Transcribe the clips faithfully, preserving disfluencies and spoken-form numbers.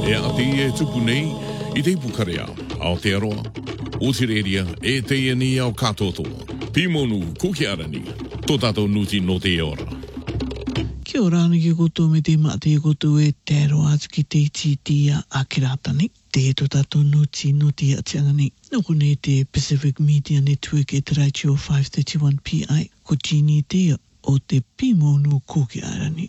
E a te e tupu nei, i te pukarea, ao te aroa, o te reria, e te e ni au katotoa. Pimonu, kuki arani, tō tātou nuti no te ora. Kia ora ana ki koutou me te mate i koutou e te aroa atu ki te iti tia a kiratani. Te tō tātou nuti no te atiangani. Noko ne te Pacific Media Network e te Raichio five thirty-one P I. Ko tini tea o te Pimonu kuki arani.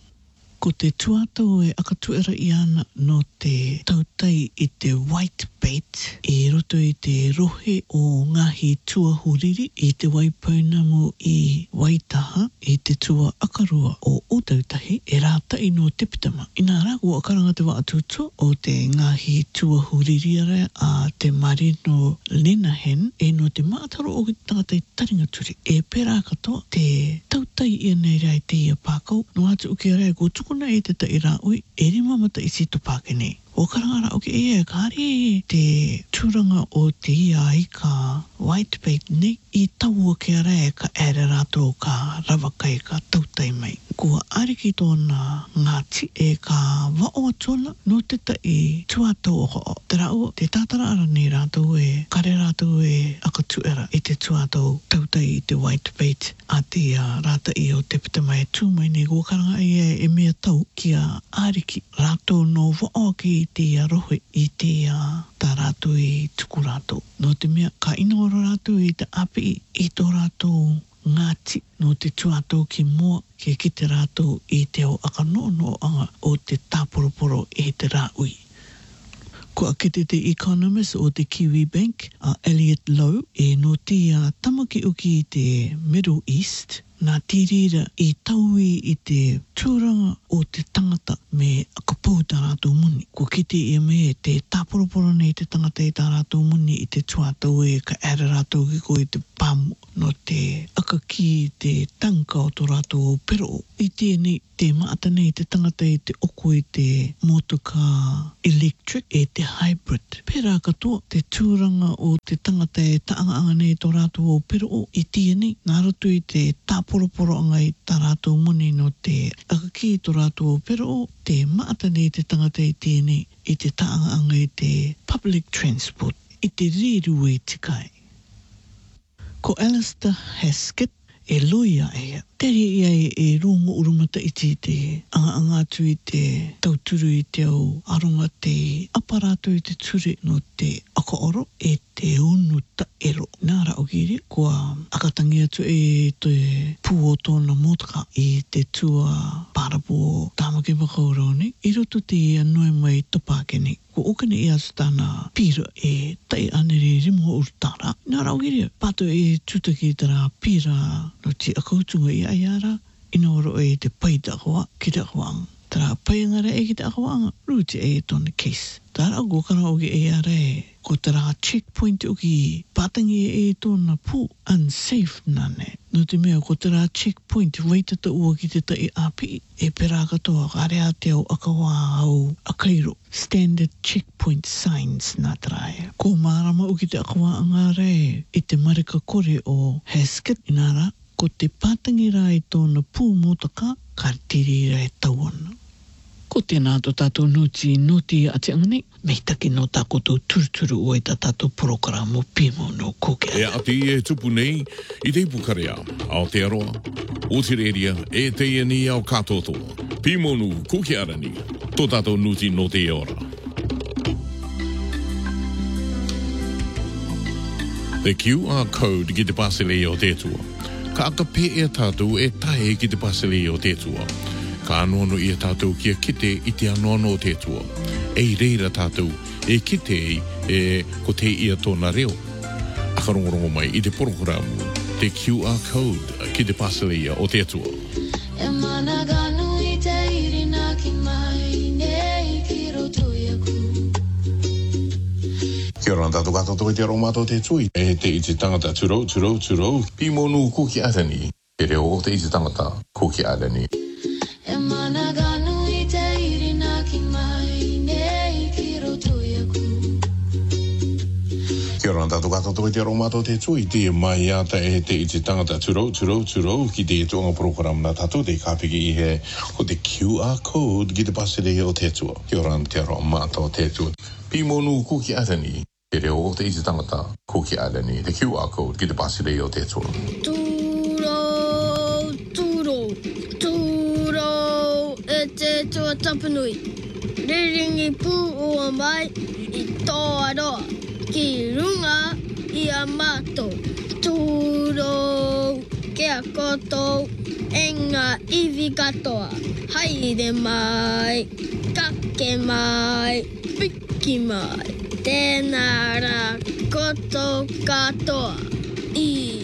Ko te tuatau e akatuera i ana no te tautai i te white bait e roto i te rohe o ngahi tuahuriri i te waipaunamu i Waitaha i te tua akarua o Otautahi e rātai no te pitama. Ina ragu a karanga te waatutua o te ngahi tuahuriri ara a te marino Lenahan e no te mātaro o ki tangata i taringaturi. E pērā katoa te tautai i nei rai te ia pākau no atu uke rai ko tukuna e te tai rā ui e rima mata i sito pākene. O karangara o ke ea kāre te tūranga o te ia i ka white bait nei i taua ke ara e ka ere rātou ka rawakai ka tautai mai. Kua ariki tōna ngāti e ka wao atona no te tai tuatau o ho. Te rau, te tātara ara nei rātou e kare rātou e akatuera i te tuatau tautai i te white bait a te uh, rāta i o te pitamai tūmai nei kua karanga e e mea tau kia ariki rātou no wao ki te arohe i te uh, tā rātou i tuku rātou. No te mea ka inoora rātou i te api i tō rātou ngāti no te tuatau ki mua ke ki te rātou i te au akanono anga o te tāporoporo e te rāui. Ko akete te economist o te Kiwi Bank, a Elliot Lowe, e no te uh, tamaki uki i te Middle East, nā tīrira i taui i te tūranga o te tangata me akapau tā rātou muni. Ko kite e me te tāporoporo nei te tangata i tā rātou muni i te tuatau e ka ere rātou ki ko i te pāmu no te akaki i te tanka o tō rātou pero. I tēnei te maata nei te tangata i te oko i te motoka electric e te hybrid. Pērā katoa te tūranga o te tangata e taanga nei tō rātou o pero i tēnei nā roto i te tāporoporo anga i tā rātou muni no te akaki i tō rātou o pero te maata nei te tangata i tēnei i te taanga anga i te public transport i te riru e tikai. Ko Alistair Haskett e loia ea. Tere ia e, e rongo urumata i te te anga anga atu i te tauturu i te au aronga te aparato i te ture no te akaoro e te unu ta ero. Nāra o kiri, kua akatangi atu e te pū o tōna motaka i te tua parapo tāmaki wakauroni. I roto te anoi mai tapākeni. Ko okane i asu tāna pira e tai anere rimo urutara. Nāra o kiri, pato e tutaki tara pira no te akautunga i aiara, ina oro e te pai te akawa, ki te akawanga. Tara pai angara e ki te akawanga, ruti e tōna case. Tara ko kara o ki e ara e, ko tara checkpoint o ki patangi e tōna pū, unsafe nane. No te mea, ko tara checkpoint, waitata ua ki te tai api, e pera katoa, karea te au akawa au akairo. Standard checkpoint signs nā tarae. Ko marama o ki te akawa angara e, i te marika kore o Haskett, inara, ko te pātangi rā i tōna pū motaka, ka tiri rā e tauana. Ko tēnā tō tātou nuti nuti ati angani, mei taki no tā koutou turuturu o i tā tātou porokaramu Pimonu kuki arani. E ati e tupu nei, i te pukarea, Aotearoa, o te reria, e te ni au katotoa. Pimonu kuki arani, tō tātou nuti no te ora. The Q R code ki te pasele o te tua. Ka aka pe e tātou e tae ki te pasele o te tua. Ka anono i a tātou kia kite i te anono o te tua. E reira tātou e kite e ko te ia tōna reo. Akarongorongo mai i te porokoramu, te Q R code ki te pasele o te tua. E managanu i te irina ki mai nei ki roto iaku. Kia ora tātou katoto i te aromato te tui. E te i te tangata turou, turou, turou. Pimonu kuki arani. Te reo o te i te tangata kuki arani. E managanu i te irina ki mai nei ki roto iaku. Kia Kia ora tātou katoa i te aro mātou te tui te mai ata e te i te tangata turo, turo, turo ki te tuanga program na tātou te kāpiki i he ko te Q R code ki te pasere o te tua. Kia ora te aro mātou te tua. Pi monu kuki arani, e reo o te i te tangata kuki arani, te Q R code ki te pasere o te tua. Turo, turo, turo, e te tua tapanui. Riringi pū ua mai i tō aroa. Ki runga i a mātou, tūro kia kotou, enga iwi katoa, haere mai, kake mai, piki mai, tēnā rā kotou katoa, i